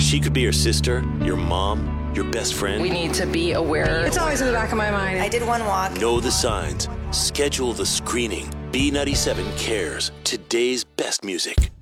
She could be your sister, your mom, your best friend. We need to be aware. It's always in the back of my mind. I did one walk. Know the signs. Schedule the screening. B97 cares. Today's best music.